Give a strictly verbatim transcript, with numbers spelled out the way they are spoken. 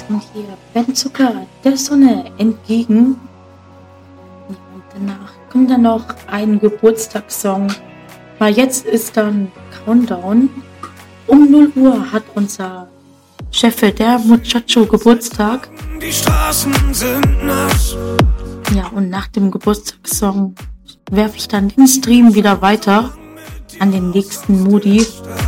Und hier Ben Zucker der Sonne entgegen. Und danach kommt dann noch ein Geburtstagssong. Weil jetzt ist dann Countdown. Um null Uhr hat unser Chef der Muchacho Geburtstag. Die Straßen sind nass. Ja, und nach dem Geburtstagssong werfe ich dann den Stream wieder weiter an den nächsten Modi.